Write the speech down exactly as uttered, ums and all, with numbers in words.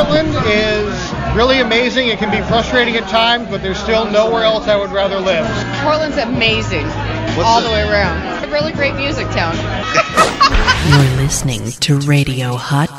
Portland is really amazing. It can be frustrating at times, but there's still nowhere else I would rather live. Portland's amazing. What's all the, the way around. It's a really great music town. You're listening to Radio Hot